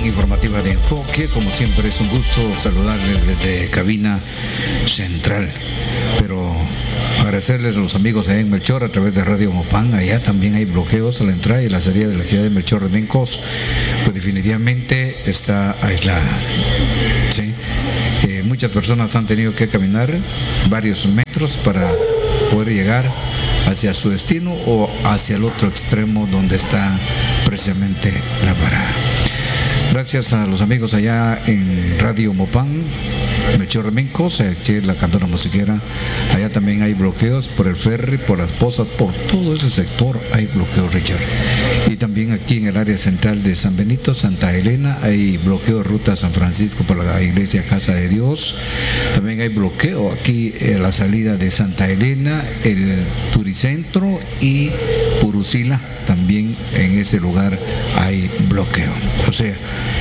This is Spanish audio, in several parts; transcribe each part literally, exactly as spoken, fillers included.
informativa de Enfoque. Como siempre es un gusto saludarles desde cabina central, pero agradecerles a los amigos de en Melchor a través de Radio Mopán. Allá también hay bloqueos a la entrada y la salida de la ciudad de Melchor de Mencos, pues definitivamente está aislada, ¿sí? Eh, muchas personas han tenido que caminar varios metros para poder llegar hacia su destino o hacia el otro extremo donde está precisamente la parada. Gracias a los amigos allá en Radio Mopán, Melchor de Mencos, la Cantora Musiquera. Allá también hay bloqueos por el ferry, por las pozas, por todo ese sector hay bloqueos, Richard. Y también aquí en el área central de San Benito, Santa Elena, hay bloqueo de ruta San Francisco para la iglesia Casa de Dios. También hay bloqueo aquí en la salida de Santa Elena, el Turicentro y Purucila. También en ese lugar hay bloqueo. O sea,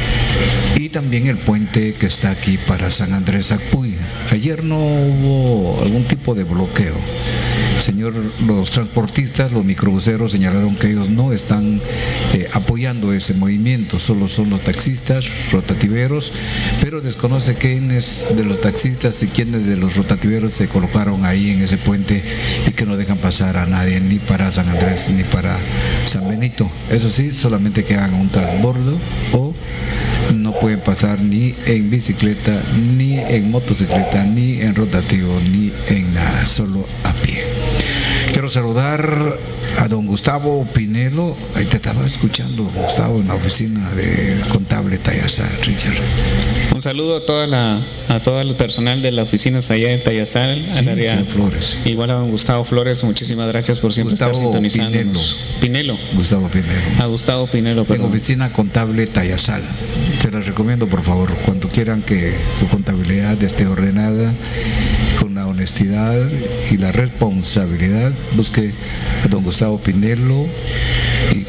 y también el puente que está aquí para San Andrés Acpuy. Ayer no hubo algún tipo de bloqueo. Señor, los transportistas, los microbuseros señalaron que ellos no están eh, apoyando ese movimiento, solo son los taxistas, rotativeros, pero desconoce quiénes de los taxistas y quiénes de los rotativeros se colocaron ahí en ese puente y que no dejan pasar a nadie, ni para San Andrés ni para San Benito. Eso sí, solamente que hagan un transbordo o no pueden pasar ni en bicicleta, ni en motocicleta, ni en rotativo, ni en nada, solo a pie. Quiero saludar a don Gustavo Pinelo. Ahí te estaba escuchando, Gustavo, en la oficina de contable Tayasal, Richard. Un saludo a toda la a todo el personal de la oficina allá en Tayasal, sí, al área Flores. Igual a don Gustavo Flores, muchísimas gracias por siempre Gustavo estar sintonizando. Pinelo. Pinelo. Gustavo Pinelo. A Gustavo Pinelo, perdón. En oficina contable Tayasal. Se las recomiendo, por favor, cuando quieran que su contabilidad esté ordenada, con la honestidad y la responsabilidad, busque a don Gustavo Pinelo y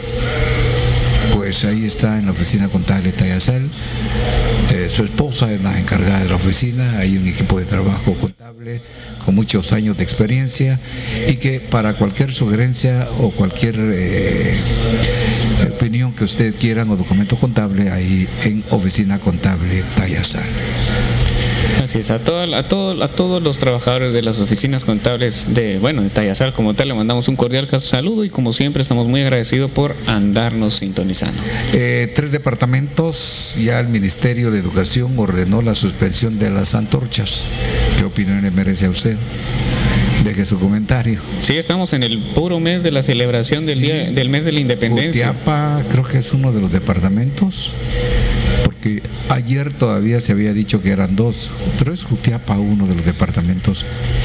pues ahí está en la oficina contable Tayasal. Eh, su esposa es la encargada de la oficina. Hay un equipo de trabajo contable con muchos años de experiencia y que para cualquier sugerencia o cualquier eh, opinión que usted quiera o documento contable, ahí en oficina contable Tayasal. Así es, a, todo, a, todo, a todos los trabajadores de las oficinas contables de, bueno, de Tayasal como tal, le mandamos un cordial saludo y como siempre estamos muy agradecidos por andarnos sintonizando. Eh, tres departamentos, ya el Ministerio de Educación ordenó la suspensión de las antorchas. ¿Qué opinión le merece a usted? Deje su comentario. Sí, estamos en el puro mes de la celebración del, sí, día, del mes de la independencia. Jutiapa creo que es uno de los departamentos, porque ayer todavía se había dicho que eran dos, pero es Jutiapa uno de los departamentos.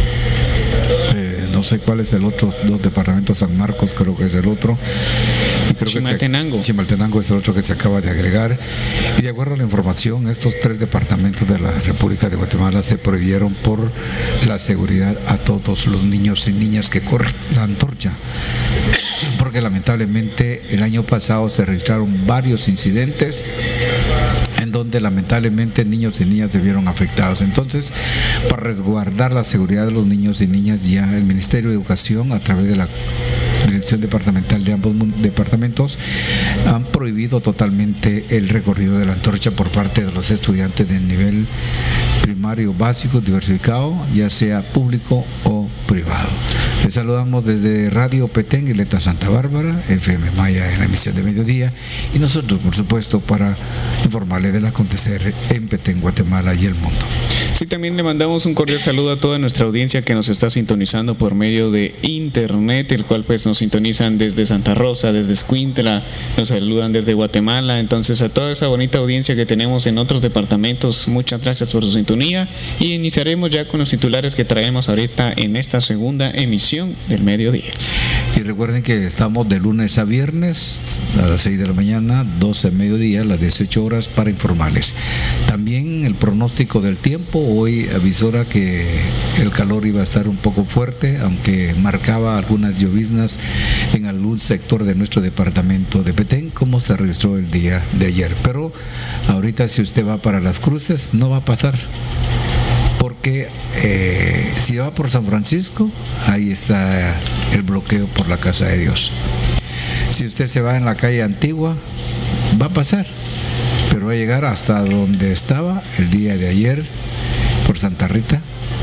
Eh, no sé cuál es el otro, dos departamentos, San Marcos creo que es el otro. Y creo Chimaltenango. Que se, Chimaltenango es el otro que se acaba de agregar. Y de acuerdo a la información, estos tres departamentos de la República de Guatemala se prohibieron por la seguridad a todos los niños y niñas que corren la antorcha. Porque lamentablemente el año pasado se registraron varios incidentes en donde lamentablemente niños y niñas se vieron afectados. Entonces, para resguardar la seguridad de los niños y niñas, ya el Ministerio de Educación, a través de la Dirección Departamental de ambos departamentos, han prohibido totalmente el recorrido de la antorcha por parte de los estudiantes del nivel primario básico diversificado, ya sea público o privado. Les saludamos desde Radio Petén y Leta Santa Bárbara, F M Maya en la emisión de mediodía, y nosotros, por supuesto, para informarle del acontecer en Petén, Guatemala y el mundo. Sí, también le mandamos un cordial saludo a toda nuestra audiencia que nos está sintonizando por medio de internet, el cual pues nos sintonizan desde Santa Rosa, desde Escuintla, nos saludan desde Guatemala. Entonces, a toda esa bonita audiencia que tenemos en otros departamentos, muchas gracias por su sintonía y iniciaremos ya con los titulares que traemos ahorita en esta segunda emisión del mediodía. Y recuerden que estamos de lunes a viernes a las seis de la mañana, doce de mediodía, a las dieciocho horas, para informarles. También el pronóstico del tiempo. Hoy avisora que el calor iba a estar un poco fuerte, aunque marcaba algunas lloviznas en algún sector de nuestro departamento de Petén, como se registró el día de ayer. Pero ahorita, si usted va para Las Cruces, no va a pasar, porque eh, si va por San Francisco, ahí está el bloqueo por la Casa de Dios. Si usted se va en la calle Antigua, va a pasar, pero pero va a llegar hasta donde estaba el día de ayer, por Santa Rita,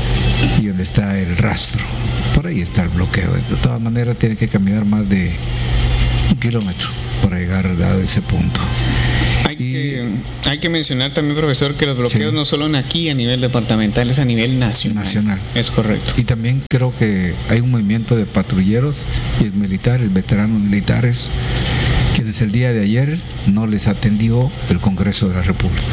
y donde está el rastro. Por ahí está el bloqueo. De todas maneras, tiene que caminar más de un kilómetro para llegar a ese punto. Hay que, hay que mencionar también, profesor, que los bloqueos sí. no solo en aquí a nivel departamental, es a nivel nacional. Nacional. Es correcto. Y también creo que hay un movimiento de patrulleros y militares, veteranos militares, quienes el día de ayer no les atendió el Congreso de la República.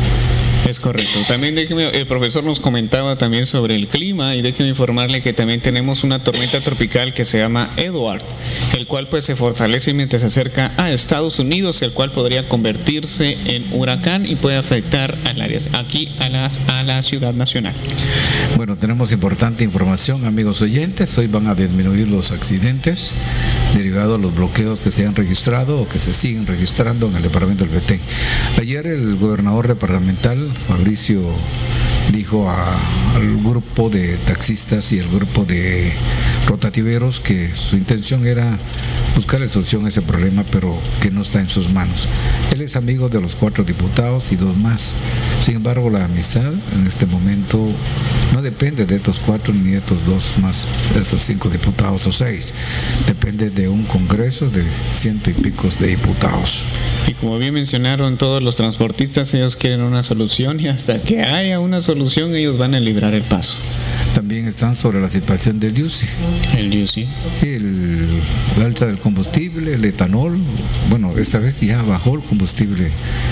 Es correcto. También déjeme, el profesor nos comentaba también sobre el clima y déjeme informarle que también tenemos una tormenta tropical que se llama Edward, el cual pues se fortalece mientras se acerca a Estados Unidos, el cual podría convertirse en huracán y puede afectar al área aquí a las a la ciudad nacional. Bueno, tenemos importante información, amigos oyentes. Hoy van a disminuir los accidentes derivados a los bloqueos que se han registrado o que se siguen registrando en el departamento del Petén. Ayer el gobernador departamental, Fabricio, dijo a, al grupo de taxistas y el grupo de rotativeros que su intención era buscarle solución a ese problema, pero que no está en sus manos. Él es amigo de los cuatro diputados y dos más. Sin embargo, la amistad en este momento no depende de estos cuatro ni de estos dos más, de estos cinco diputados o seis. Depende de un congreso de ciento y picos de diputados. Y como bien mencionaron todos los transportistas, ellos quieren una solución y hasta que haya una solución ellos van a librar el paso. También están sobre la situación del U C I. El U C I. El, la alza del combustible, el etanol. Bueno, esta vez ya bajó el combustible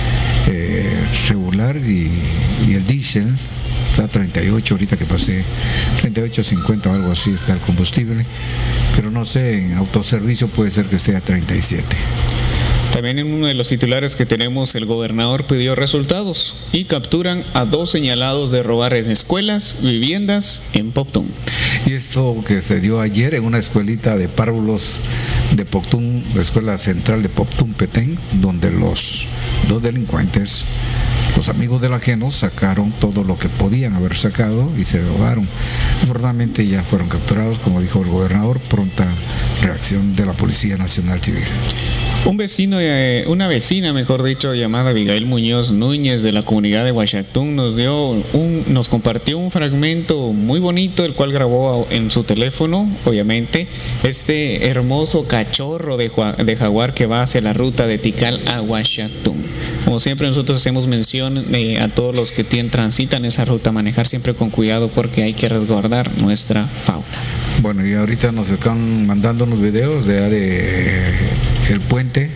eh, regular y, y el diésel. Está a treinta y ocho ahorita que pasé, treinta y ocho cincuenta o algo así está el combustible. Pero no sé, en autoservicio puede ser que esté a treinta y siete. También en uno de los titulares que tenemos, el gobernador pidió resultados y capturan a dos señalados de robar en escuelas, viviendas en Poptún. Y esto que se dio ayer en una escuelita de párvulos de Poptún, la escuela central de Poptún, Petén, donde los dos delincuentes, los amigos del ajeno, sacaron todo lo que podían haber sacado y se robaron. Afortunadamente ya fueron capturados, como dijo el gobernador, pronta reacción de la Policía Nacional Civil. Un vecino, eh, una vecina, mejor dicho, llamada Abigail Muñoz Núñez de la comunidad de Huachactún nos dio un, nos compartió un fragmento muy bonito, el cual grabó en su teléfono, obviamente, este hermoso cachorro de, de jaguar que va hacia la ruta de Tikal a Huachactún. Como siempre nosotros hacemos mención eh, a todos los que tienen, transitan esa ruta, manejar siempre con cuidado porque hay que resguardar nuestra fauna. Bueno, y ahorita nos están mandando unos videos de, de el puente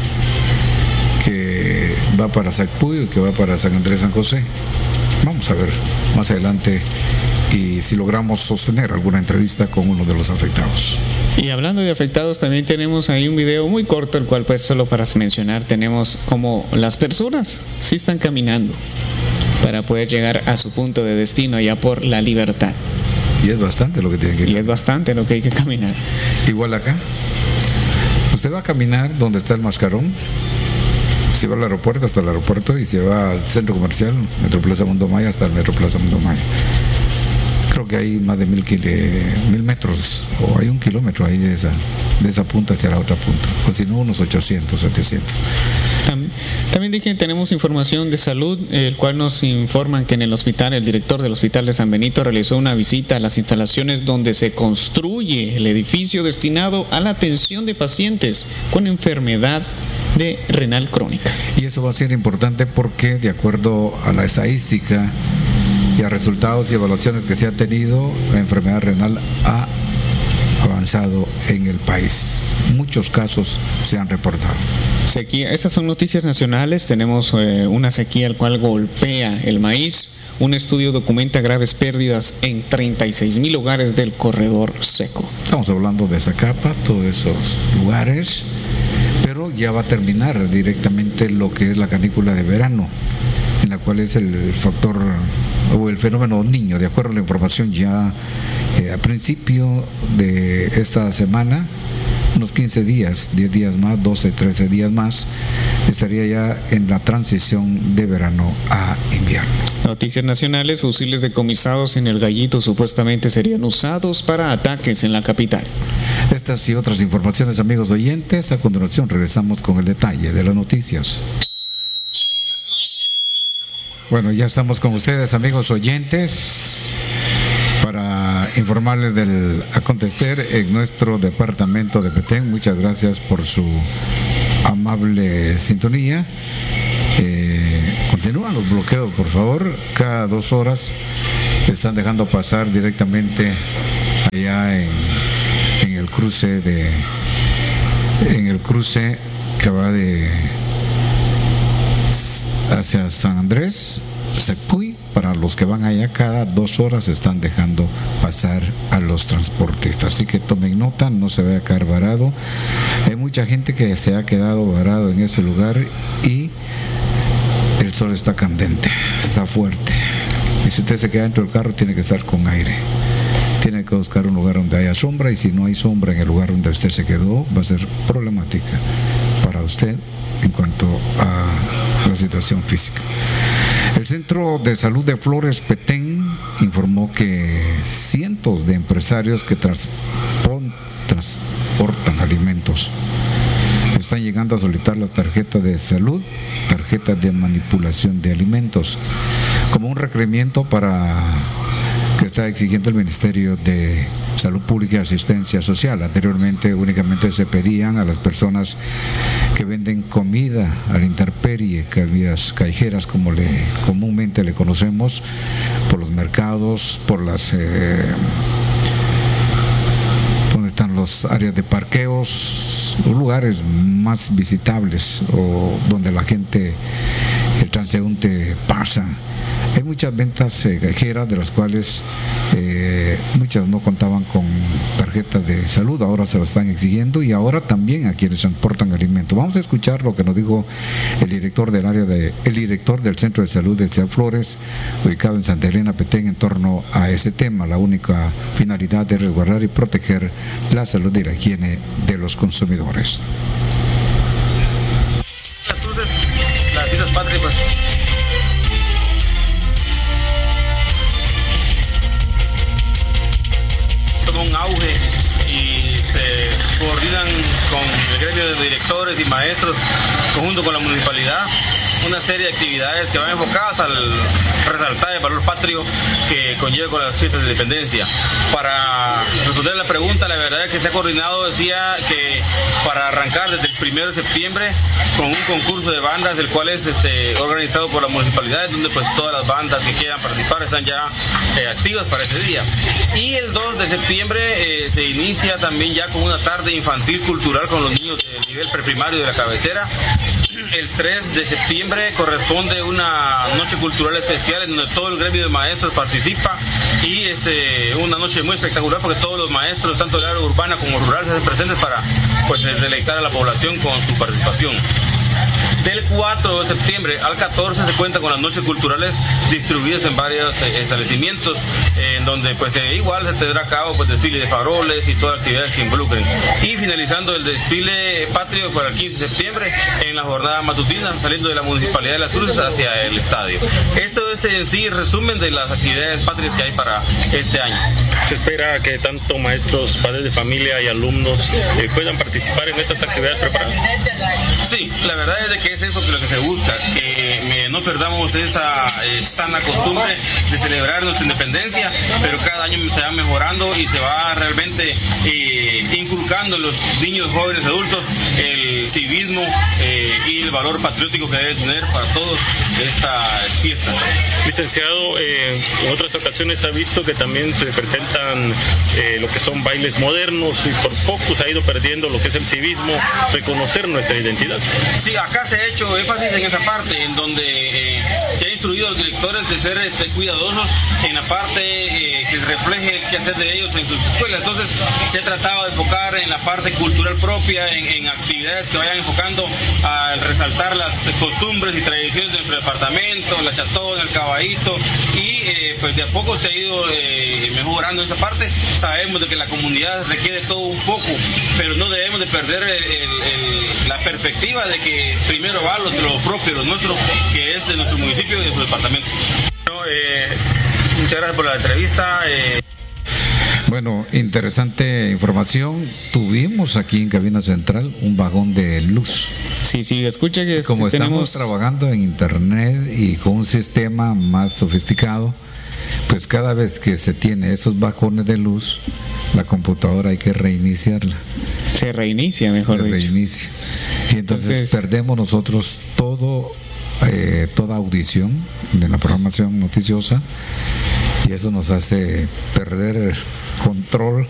que va para Sacpuyo y que va para San Andrés San José. Vamos a ver más adelante y si logramos sostener alguna entrevista con uno de los afectados. Y hablando de afectados, también tenemos ahí un video muy corto, el cual pues solo para mencionar, tenemos como las personas sí están caminando para poder llegar a su punto de destino allá por La Libertad. Y es bastante lo que tiene que caminar. Y es bastante lo que hay que caminar. Igual acá. Usted va a caminar donde está el Mascarón, se va al aeropuerto hasta el aeropuerto y se va al centro comercial, Metroplaza Mundo Maya, hasta el Metroplaza Mundo Maya. Creo que hay más de mil, mil metros, o hay un kilómetro ahí de esa, de esa punta hacia la otra punta, o si no, unos ochocientos, setecientos. También, también dije que tenemos información de salud, el cual nos informan que en el hospital, el director del hospital de San Benito realizó una visita a las instalaciones donde se construye el edificio destinado a la atención de pacientes con enfermedad de renal crónica. Y eso va a ser importante porque, de acuerdo a la estadística y a resultados y evaluaciones que se ha tenido, la enfermedad renal ha avanzado en el país. Muchos casos se han reportado. Sequía, estas son noticias nacionales. Tenemos eh, una sequía el cual golpea el maíz. Un estudio documenta graves pérdidas en treinta y seis mil hogares del corredor seco. Estamos hablando de Zacapa, todos esos lugares, pero ya va a terminar directamente lo que es la canícula de verano, en la cual es el factor o el fenómeno niño. De acuerdo a la información, ya eh, a principio de esta semana, unos quince días, diez días más, doce, trece días más, estaría ya en la transición de verano a invierno. Noticias nacionales: fusiles decomisados en el Gallito supuestamente serían usados para ataques en la capital. Estas y otras informaciones, amigos oyentes, a continuación regresamos con el detalle de las noticias. Bueno, ya estamos con ustedes, amigos oyentes, para informarles del acontecer en nuestro departamento de Petén. Muchas gracias por su amable sintonía. Eh, continúan los bloqueos, por favor. Cada dos horas están dejando pasar directamente allá en, en el cruce de en el cruce que va de hacia San Andrés, Sepuy. Para los que van allá, cada dos horas están dejando pasar a los transportistas, así que tomen nota, no se vaya a quedar varado. Hay mucha gente que se ha quedado varado en ese lugar y el sol está candente, está fuerte, y si usted se queda dentro del carro tiene que estar con aire. Tiene que buscar un lugar donde haya sombra, y si no hay sombra en el lugar donde usted se quedó, va a ser problemática para usted en cuanto a la situación física. El Centro de Salud de Flores Petén informó que cientos de empresarios que transpon, transportan alimentos están llegando a solicitar las tarjetas de salud, tarjetas de manipulación de alimentos, como un requerimiento para que está exigiendo el Ministerio de Salud Pública y Asistencia Social. Anteriormente únicamente se pedían a las personas que venden comida a la intemperie, comidas callejeras como le comúnmente le conocemos, por los mercados, por las eh, donde están las áreas de parqueos, los lugares más visitables o donde la gente, el transeúnte pasa. Hay muchas ventas eh, callejeras, de las cuales eh, muchas no contaban con tarjetas de salud, ahora se las están exigiendo, y ahora también a quienes transportan alimentos. Vamos a escuchar lo que nos dijo el director del área de, el director del Centro de Salud de Ciudad Flores, ubicado en Santa Elena, Petén, en torno a ese tema. La única finalidad es resguardar y proteger la salud y la higiene de los consumidores. Entonces, las fiestas patrias, pues, un auge y se coordinan con el gremio de directores y maestros, conjunto con la municipalidad, una serie de actividades que van enfocadas al resaltar el valor patrio que conlleva con las fiestas de independencia. Para responder la pregunta, la verdad es que se ha coordinado, decía, que para arrancar desde el primero de septiembre con un concurso de bandas, el cual es este, organizado por la municipalidad, donde pues todas las bandas que quieran participar están ya eh, activas para ese día. Y el dos de septiembre eh, se inicia también ya con una tarde infantil cultural con los niños del nivel preprimario de la cabecera. El tres de septiembre corresponde una noche cultural especial en donde todo el gremio de maestros participa, y es eh, una noche muy espectacular porque todos los maestros, tanto del área urbana como rural, se hacen presentes para pues deleitar a la población con su participación. Del cuatro de septiembre al catorce se cuenta con las noches culturales distribuidas en varios eh, establecimientos, eh, en donde pues eh, igual se tendrá a cabo pues desfile de faroles y todas las actividades que involucren. Y finalizando el desfile patrio para el quince de septiembre en la jornada matutina, saliendo de la Municipalidad de Las Cruces hacia el estadio. Esto es en sí resumen de las actividades patrias que hay para este año. Se espera que tanto maestros, padres de familia y alumnos eh, puedan participar en estas actividades preparadas. Sí, la verdad es de que es eso que lo que se busca, que eh, no perdamos esa eh, sana costumbre de celebrar nuestra independencia, pero cada año se va mejorando y se va realmente eh, inculcando en los niños, jóvenes, adultos el civismo eh, y el valor patriótico que debe tener para todos estas fiestas. Licenciado, eh, en otras ocasiones ha visto que también se presentan eh, lo que son bailes modernos, y por poco se ha ido perdiendo lo que es el civismo, reconocer nuestra identidad. Sí, acá se ha hecho énfasis en esa parte, en donde eh, se ha instruido a los directores de ser este, cuidadosos en la parte eh, que refleje el quehacer de ellos en sus escuelas. Entonces se ha tratado de enfocar en la parte cultural propia, en, en actividades que vayan enfocando al resaltar las costumbres y tradiciones de nuestro departamento, la chatón, el caballito, y eh, pues de a poco se ha ido eh, mejorando esa parte. Sabemos de que la comunidad requiere todo un poco, pero no debemos de perder el, el, el, la perspectiva de que primero va lo, lo propio, lo nuestro, que es de nuestro municipio y de nuestro departamento. No, eh, muchas gracias por la entrevista. Eh. Bueno, interesante información. Tuvimos aquí en Cabina Central un vagón de luz. Sí, sí, escucha que Como este, estamos tenemos... trabajando en internet y con un sistema más sofisticado, pues cada vez que se tiene esos vagones de luz, la computadora hay que reiniciarla. Se reinicia, mejor Se dicho. reinicia. Y entonces, Entonces- perdemos nosotros todo, eh, toda audición de la programación noticiosa, y eso nos hace perder el control